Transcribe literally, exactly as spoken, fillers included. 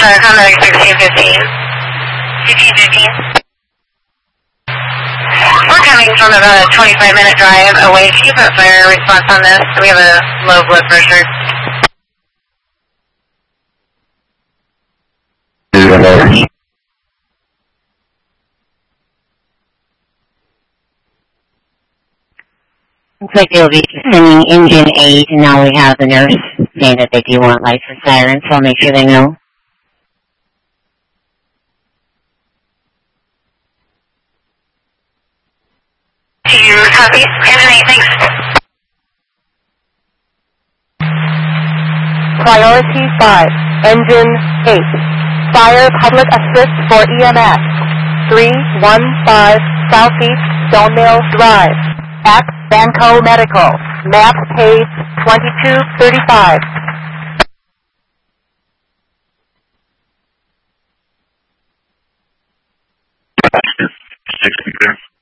Fire Contact sixteen fifteen. sixteen fifteen. We're coming from about a twenty-five minute drive away. Can you put fire response on this? We have a low blood pressure. Looks like they'll be sending engine eight, and now we have the nurse saying that they do want lights and sirens, so I'll make sure they know. Do you copy? Engine eight, thanks. Priority five, Engine eight. Fire Public Assist for E M S. three one five Southeast Stonemill Drive. At Banco Medical. Map page twenty-two thirty-five. sixty there.